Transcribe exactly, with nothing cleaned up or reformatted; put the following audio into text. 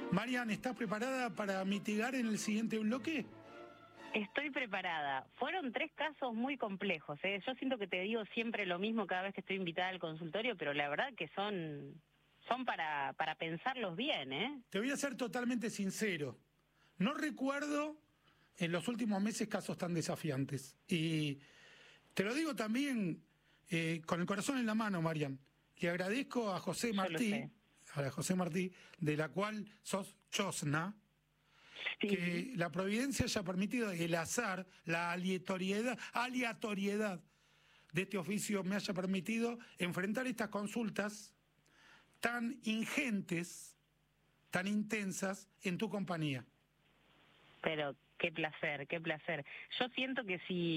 Marian, ¿estás preparada para mitigar en el siguiente bloque? Estoy preparada. Fueron tres casos muy complejos, ¿eh? Yo siento que te digo siempre lo mismo cada vez que estoy invitada al consultorio, pero la verdad que son, son para, para pensarlos bien, ¿eh? Te voy a ser totalmente sincero. No recuerdo en los últimos meses casos tan desafiantes. Y te lo digo también eh, con el corazón en la mano, Marian. Le agradezco a José Martí, a José Martí, de la cual sos chosna, Sí. que la providencia haya permitido, el azar, la aleatoriedad, aleatoriedad de este oficio me haya permitido enfrentar estas consultas tan ingentes, tan intensas en tu compañía. Pero qué placer, qué placer. Yo siento que si